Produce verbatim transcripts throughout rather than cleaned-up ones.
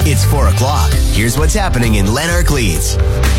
It's four o'clock. Here's what's happening in Lanark Leeds.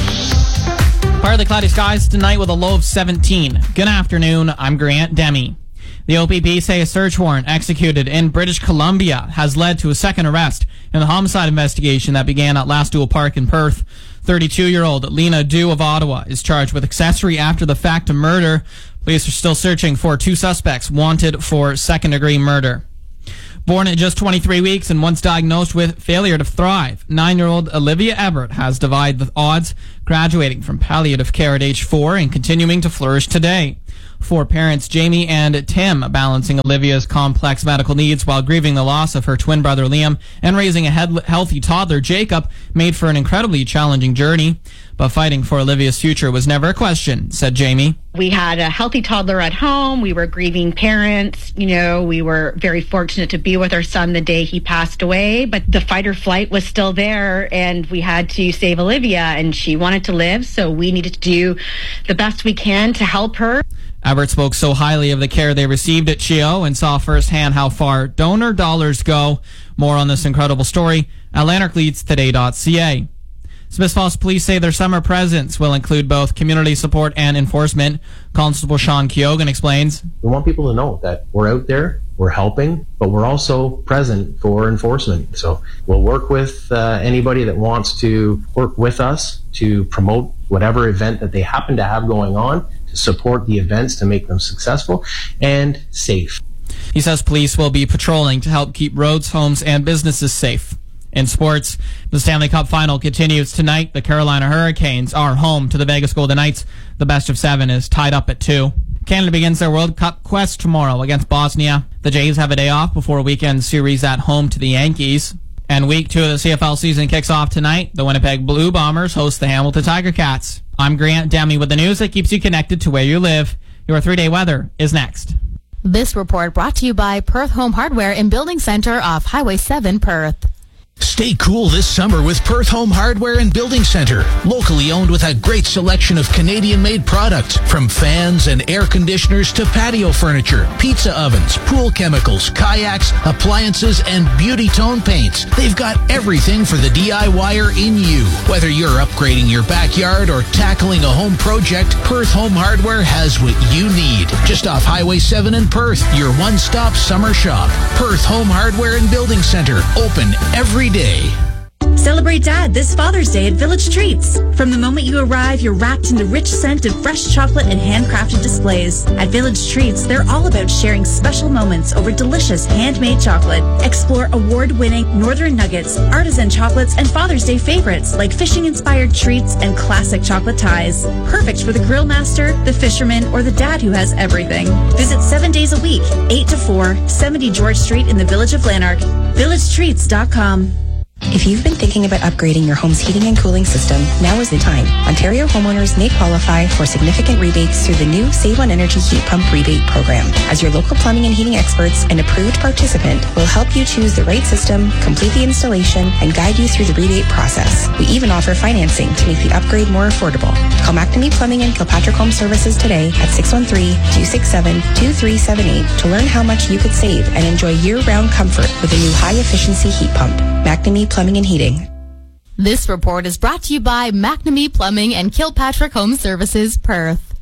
Partly cloudy skies tonight with a low of seventeen. Good afternoon. I'm Grant Demi. The O P P say a search warrant executed in British Columbia has led to a second arrest in the homicide investigation that began at Lastduel Park in Perth. thirty-two-year-old Lena Du of Ottawa is charged with accessory after the fact to murder. Police are still searching for two suspects wanted for second-degree murder. Born at just twenty-three weeks and once diagnosed with failure to thrive, nine-year-old Olivia Ebert has defied the odds, graduating from palliative care at age four and continuing to flourish today. Four parents, Jamie and Tim, balancing Olivia's complex medical needs while grieving the loss of her twin brother Liam and raising a head- healthy toddler Jacob, made for an incredibly challenging journey. But fighting for Olivia's future was never a question, said Jamie. We had a healthy toddler at home. We were grieving parents. You know, we were very fortunate to be with our son the day he passed away. But the fight or flight was still there, and we had to save Olivia, and she wanted to live, so we needed to do the best we can to help her. Ebert spoke so highly of the care they received at C H E O and saw firsthand how far donor dollars go. More on this incredible story at lanark leeds today dot c a. Smiths Falls Police say their summer presence will include both community support and enforcement. Constable Sean Keogan explains. We want people to know that we're out there, we're helping, but we're also present for enforcement. So we'll work with uh, anybody that wants to work with us to promote whatever event that they happen to have going on, to support the events to make them successful and safe. He says police will be patrolling to help keep roads, homes, and businesses safe. In sports, the Stanley Cup Final continues tonight. The Carolina Hurricanes are home to the Vegas Golden Knights. The best of seven is tied up at two. Canada begins their World Cup quest tomorrow against Bosnia. The Jays have a day off before a weekend series at home to the Yankees. And week two of the C F L season kicks off tonight. The Winnipeg Blue Bombers host the Hamilton Tiger Cats. I'm Grant Demi with the news that keeps you connected to where you live. Your three-day weather is next. This report brought to you by Perth Home Hardware and Building Center off Highway seven, Perth. Stay cool this summer with Perth Home Hardware and Building Center. Locally owned with a great selection of Canadian-made products, from fans and air conditioners to patio furniture, pizza ovens, pool chemicals, kayaks, appliances, and beauty tone paints. They've got everything for the DIYer in you. Whether you're upgrading your backyard or tackling a home project, Perth Home Hardware has what you need. Just off Highway seven in Perth, your one-stop summer shop. Perth Home Hardware and Building Center, open every day. Celebrate Dad this Father's Day at Village Treats. From the moment you arrive, you're wrapped in the rich scent of fresh chocolate and handcrafted displays. At Village Treats, they're all about sharing special moments over delicious handmade chocolate. Explore award-winning Northern Nuggets, artisan chocolates, and Father's Day favorites like fishing-inspired treats and classic chocolate ties. Perfect for the grill master, the fisherman, or the dad who has everything. Visit seven days a week, eight to four, seventy George Street in the Village of Lanark. village treats dot com. If you've been thinking about upgrading your home's heating and cooling system, now is the time. Ontario homeowners may qualify for significant rebates through the new Save on Energy Heat Pump Rebate Program. As your local plumbing and heating experts and approved participant, will help you choose the right system, complete the installation, and guide you through the rebate process. We even offer financing to make the upgrade more affordable. Call McNamee Plumbing and Kilpatrick Home Services today at six one three, two six seven, two three seven eight to learn how much you could save and enjoy year-round comfort with a new high-efficiency heat pump. McNamee Plumbing and Heating. This report is brought to you by McNamee Plumbing and Kilpatrick Home Services, Perth.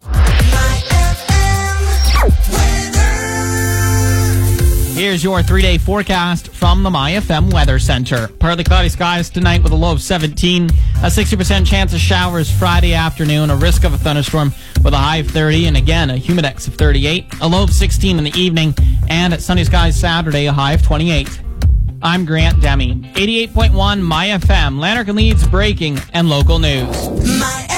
Here's your three-day forecast from the My F M Weather Center. Partly cloudy skies tonight with a low of seventeen. A sixty percent chance of showers Friday afternoon. A risk of a thunderstorm with a high of thirty. And again, a humidex of thirty-eight. A low of sixteen in the evening. And at sunny skies Saturday, a high of twenty-eight. I'm Grant Demi. eighty-eight point one My F M. Lanark and Leeds breaking and local news. My